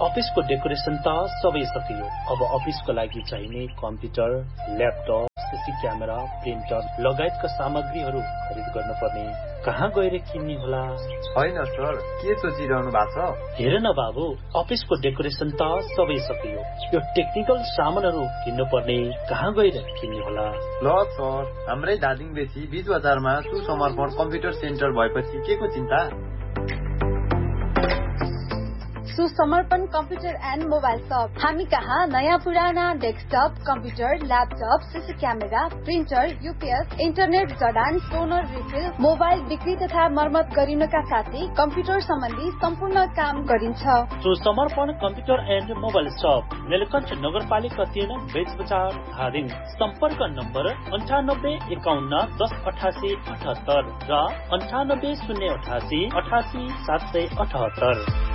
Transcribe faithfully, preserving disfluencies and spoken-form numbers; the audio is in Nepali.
अफिसको डेकोरेसन त सबै सकियो। अब अफिसको लागि चाहिने computer, laptop, CC camera, printer लगायतका सामग्रीहरू खरिद गर्नुपर्ने कहाँ गएर किन्ने होला? होइन सर, के सोचिरहनु भएको छ? हेर न बाबु, अफिसको डेकोरेसन त सबै सकियो। यो टेक्निकल सामानहरू किन्नुपर्ने कहाँ गएर किन्ने होला? ल सर, हाम्रै धादिङ बेसी बीच बजारमा सुसमर्पण कम्प्युटर सेन्टर भएपछि के को चिन्ता? सुसमर्पण कम्प्युटर एन्ड मोबाइल शप। हामी कहाँ नयाँ पुराना desktop, computer, laptop, CC camera, printer, UPS, internet जडान, टोनर रिफिल, मोबाइल बिक्री तथा मर्मत गरिनका साथै कम्प्युटर सम्बन्धी सम्पूर्ण काम गरिन्छ। सुसमर्पण कम्प्युटर एन्ड मोबाइल शप, नीलकण्ठ नगरपालिका तीन, बेच बजार, धादिङ। सम्पर्क नम्बर अन्ठानब्बे एकाउन्न दस अठासी अठहत्तर र अन्ठानब्बे शून्य अठासी अठासी सात सय अठहत्तर।